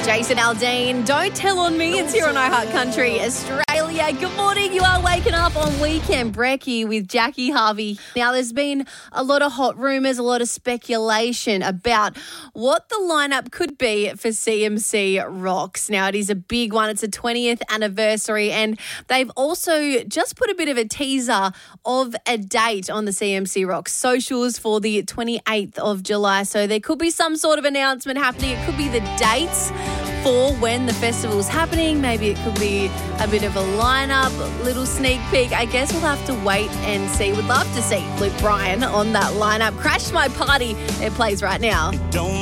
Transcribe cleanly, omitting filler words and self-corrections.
Jason Aldean, Don't Tell on Me. It's here on iHeart Country, Australia. Good morning. You are waking up on Weekend Brekkie with Jackie Harvey. Now, there's been a lot of hot rumours, a lot of speculation about what the lineup could be for CMC Rocks. Now, it is a big one. It's a 20th anniversary, and they've also just put a bit of a teaser of a date on the CMC Rocks socials for the 28th of July. So there could be some sort of announcement happening. It could be the dates for when the festival's happening. Maybe it could be a bit of a lineup, little sneak peek. I guess we'll have to wait and see. Would love to see Luke Bryan on that lineup. Crash My Party, it plays right now.